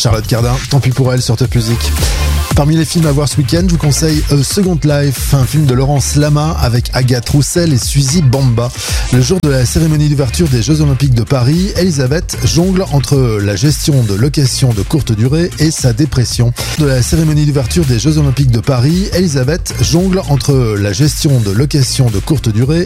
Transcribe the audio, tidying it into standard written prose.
Charlotte Cardin, tant pis pour elle sur Top Music. Parmi les films à voir ce week-end, je vous conseille A Second Life, un film de Laurence Lama avec Agathe Roussel et Suzy Bamba. Le jour de la cérémonie d'ouverture des Jeux Olympiques de Paris, Elisabeth jongle entre la gestion de location de courte durée et sa dépression. De la cérémonie d'ouverture des Jeux Olympiques de Paris, Elisabeth jongle entre la gestion de location de courte durée